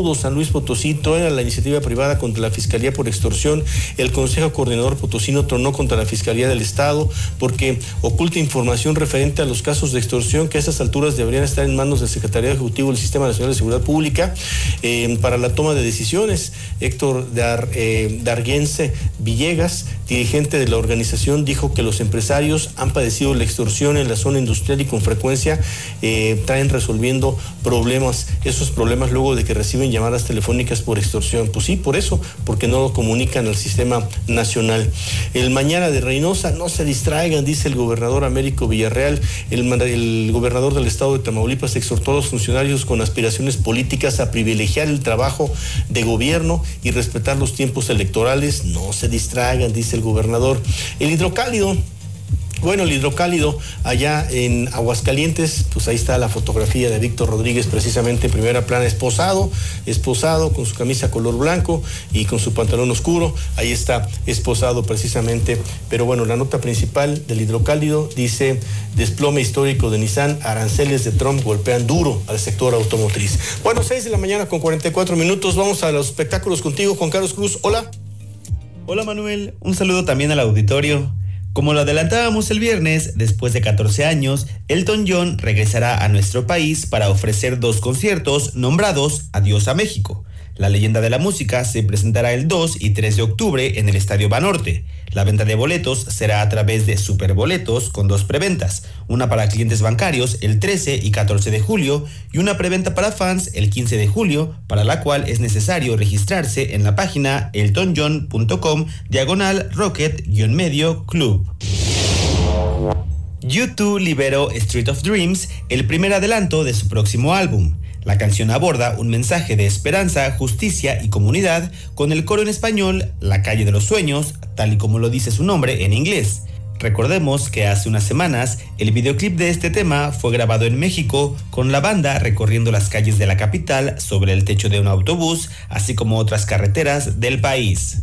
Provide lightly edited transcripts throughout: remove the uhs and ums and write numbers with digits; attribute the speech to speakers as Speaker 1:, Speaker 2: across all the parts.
Speaker 1: Recaudo San Luis Potosí truena la iniciativa privada contra la Fiscalía por extorsión. El Consejo Coordinador Potosino tronó contra la Fiscalía del Estado porque oculta información referente a los casos de extorsión que a estas alturas deberían estar en manos del Secretariado Ejecutivo del Sistema Nacional de Seguridad Pública para la toma de decisiones. Héctor Darguense Villegas, dirigente de la organización, dijo que los empresarios han padecido la extorsión en la zona industrial y con frecuencia traen resolviendo problemas, esos problemas luego de que reciben llamadas telefónicas por extorsión. Pues sí, por eso, porque no lo comunican al sistema nacional. El mañana de Reynosa, no se distraigan, dice el gobernador Américo Villarreal. El gobernador del estado de Tamaulipas exhortó a los funcionarios con aspiraciones políticas a privilegiar el trabajo de gobierno y respetar los tiempos electorales. No se distraigan, dice el gobernador. El hidrocálido allá en Aguascalientes, pues ahí está la fotografía de Víctor Rodríguez, precisamente en primera plana, esposado con su camisa color blanco y con su pantalón oscuro. Ahí está esposado precisamente. Pero bueno, la nota principal del hidrocálido dice: desplome histórico de Nissan, aranceles de Trump golpean duro al sector automotriz. Bueno, 6 de la mañana con 44 minutos. Vamos a los espectáculos contigo, Juan Carlos Cruz. Hola.
Speaker 2: Hola Manuel, un saludo también al auditorio. Como lo adelantábamos el viernes, después de 14 años, Elton John regresará a nuestro país para ofrecer 2 conciertos nombrados Adiós a México. La leyenda de la música se presentará el 2 y 3 de octubre en el Estadio Banorte. La venta de boletos será a través de Superboletos con 2 preventas, una para clientes bancarios el 13 y 14 de julio y una preventa para fans el 15 de julio, para la cual es necesario registrarse en la página eltonjohn.com/rocket-medio club. U2 liberó Street of Dreams, el primer adelanto de su próximo álbum. La canción aborda un mensaje de esperanza, justicia y comunidad con el coro en español, La calle de los sueños, tal y como lo dice su nombre en inglés. Recordemos que hace unas semanas el videoclip de este tema fue grabado en México con la banda recorriendo las calles de la capital sobre el techo de un autobús, así como otras carreteras del país.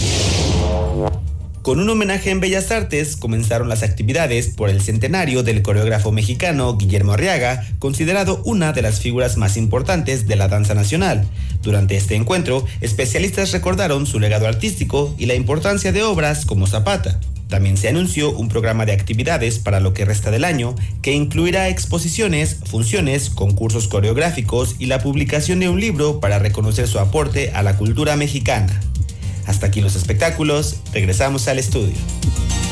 Speaker 2: Con un homenaje en Bellas Artes comenzaron las actividades por el centenario del coreógrafo mexicano Guillermo Arriaga, considerado una de las figuras más importantes de la danza nacional. Durante este encuentro, especialistas recordaron su legado artístico y la importancia de obras como Zapata. También se anunció un programa de actividades para lo que resta del año, que incluirá exposiciones, funciones, concursos coreográficos y la publicación de un libro para reconocer su aporte a la cultura mexicana. Hasta aquí los espectáculos, regresamos al estudio.